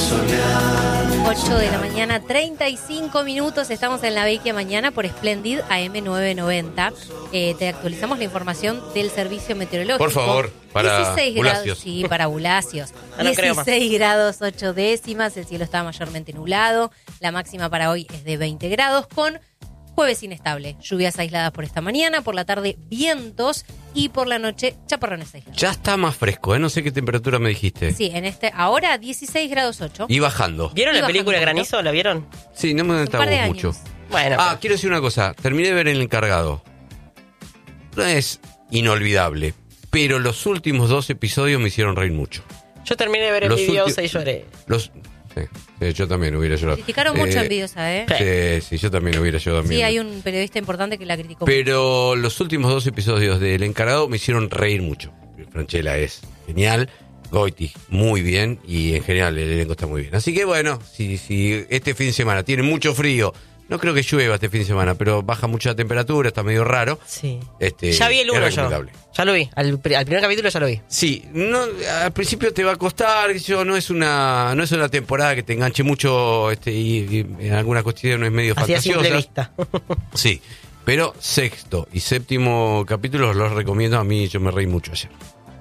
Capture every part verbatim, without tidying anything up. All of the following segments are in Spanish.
ocho de la mañana, treinta y cinco minutos. Estamos en La Vecchia Mañana por Splendid A M novecientos noventa. Eh, te actualizamos la información del servicio meteorológico. Por favor, para dieciséis Bulacios. Grados, sí, para Bulacios. No, no creo más. dieciséis grados, ocho décimas. El cielo está mayormente nublado. La máxima para hoy es de veinte grados con jueves inestable. Lluvias aisladas por esta mañana, por la tarde vientos y por la noche chaparrones aislados. Ya está más fresco, ¿eh? No sé qué temperatura me dijiste. Sí, en este ahora dieciséis grados ocho. Y bajando. ¿Vieron Y la bajando película un poco. Granizo? ¿La vieron? Sí, no me Un par de estamos años. mucho. Bueno. Ah, pues, quiero decir una cosa. Terminé de ver El Encargado. No es inolvidable, pero los últimos dos episodios me hicieron reír mucho. yo terminé de ver los Envidiosa ulti- y lloré. Los, sí, sí, yo también hubiera llorado. Criticaron mucho Eh, Envidiosa, ¿eh? Sí, sí, yo también hubiera llorado. Sí, también. hay un periodista importante que la criticó. Pero los últimos dos episodios de El Encargado me hicieron reír mucho. Franchella es genial, Goiti muy bien y en general el elenco está muy bien. Así que bueno, si, si este fin de semana tiene mucho frío, no creo que llueva este fin de semana, pero baja mucho la temperatura, está medio raro. Sí. Este, Ya vi el es uno yo. recomendable. Ya lo vi. Al, pri- al primer capítulo ya lo vi. Sí, no, al principio te va a costar, qué sé yo, no es una no es una temporada que te enganche mucho este, y, y en algunas cuestiones medio Así a simple fantasiosas. vista. Sí, pero sexto y séptimo capítulos los recomiendo. A mí yo me reí mucho ayer.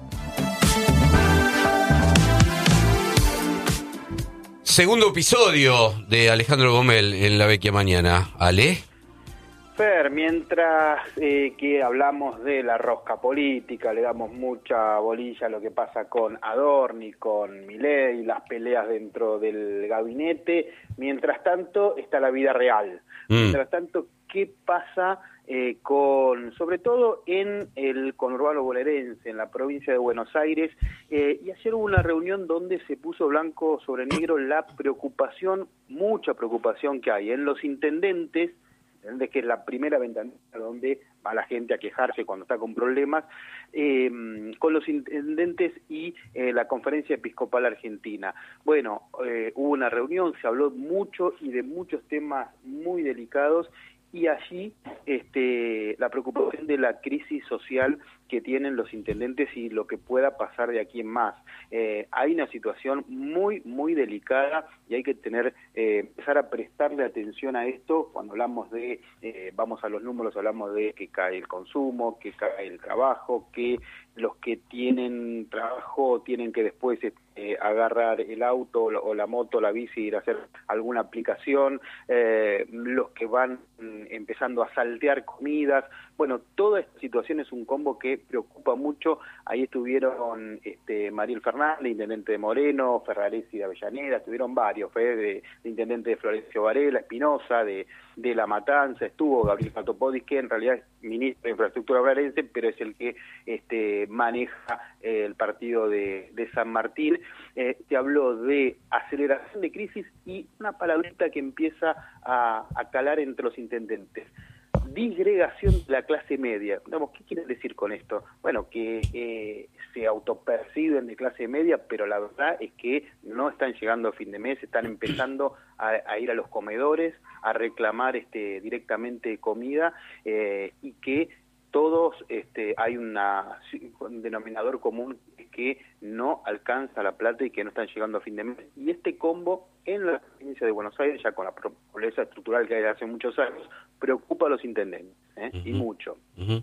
Segundo episodio de Alejandro Gomel en La Vecchia Mañana. Ale. Fer, mientras eh, que hablamos de la rosca política, le damos mucha bolilla a lo que pasa con Adorni, con Milei, las peleas dentro del gabinete, mientras tanto está la vida real. Mm. Mientras tanto, ¿qué pasa eh, con, sobre todo en el conurbano bonaerense, en la provincia de Buenos Aires? Eh, y ayer hubo una reunión donde se puso blanco sobre negro la preocupación, mucha preocupación que hay en los intendentes, ¿entendés? Que es la primera ventanilla donde va la gente a quejarse cuando está con problemas, eh, con los intendentes y eh, la Conferencia Episcopal Argentina. Bueno, eh, hubo una reunión, se habló mucho y de muchos temas muy delicados, y allí este, la preocupación de la crisis social que tienen los intendentes y lo que pueda pasar de aquí en más. Eh, hay una situación muy, muy delicada y hay que tener, eh, empezar a prestarle atención a esto cuando hablamos de, eh, vamos a los números, hablamos de que cae el consumo, que cae el trabajo, que los que tienen trabajo tienen que después eh, agarrar el auto o la, o la moto, la bici, ir a hacer alguna aplicación, eh, los que van mm, empezando a saltear comidas. Bueno, toda esta situación es un combo que preocupa mucho. Ahí estuvieron este, Mariel Fernández, intendente de Moreno, Ferraresi de Avellaneda, estuvieron varios, ¿eh? de, de intendente de Florencio Varela, Espinosa, de, de La Matanza, estuvo Gabriel Catopodis, que en realidad es ministro de Infraestructura bonaerense, pero es el que este, maneja eh, el partido de, de San Martín. Eh, te habló de aceleración de crisis y una palabrita que empieza a, a calar entre los intendentes: disgregación de la clase media. Digamos, ¿qué quiere decir con esto? Bueno, que eh, se autoperciben de clase media, pero la verdad es que no están llegando a fin de mes, están empezando a, a ir a los comedores, a reclamar este, directamente comida, eh, y que todos, este, hay una, un denominador común que no alcanza la plata y que no están llegando a fin de mes. Y este combo en la provincia de Buenos Aires, ya con la pobreza estructural que hay hace muchos años, preocupa a los intendentes, ¿eh? Uh-huh. Y mucho. Uh-huh.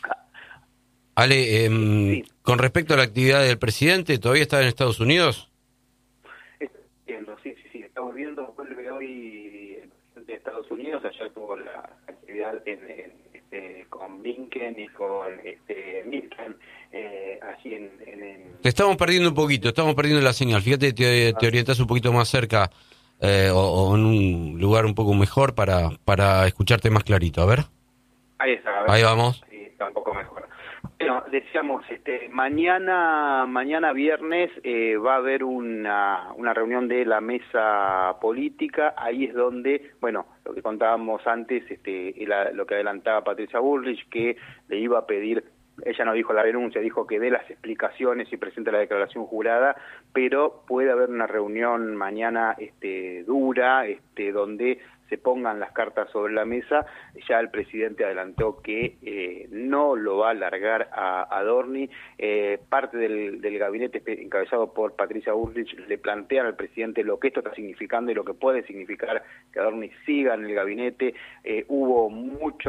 Ale, eh, sí. Con respecto a la actividad del presidente, ¿todavía está en Estados Unidos? Entiendo, sí, sí, sí. Estamos viendo, vuelve hoy el presidente de Estados Unidos, ayer tuvo la actividad en, en este, con Blinken y con este, Milken, eh, allí en, en, en... Te estamos perdiendo un poquito, estamos perdiendo la señal. Fíjate, te, te orientas un poquito más cerca eh, o, o en un lugar un poco mejor para, para escucharte más clarito. A ver. Ahí está. A ver. Ahí vamos. Sí, está un poco mejor. Bueno, decíamos, este, mañana, mañana viernes eh, va a haber una, una reunión de la mesa política. Ahí es donde, bueno, lo que contábamos antes, este, la, lo que adelantaba Patricia Bullrich, que le iba a pedir ella no dijo la renuncia, dijo que dé las explicaciones y presente la declaración jurada, pero puede haber una reunión mañana este, dura, este, donde se pongan las cartas sobre la mesa. Ya el presidente adelantó que eh, no lo va a largar a, a Dorni. Eh, parte del, del gabinete encabezado por Patricia Bullrich le plantean al presidente lo que esto está significando y lo que puede significar que Dorni siga en el gabinete. Eh, hubo mucho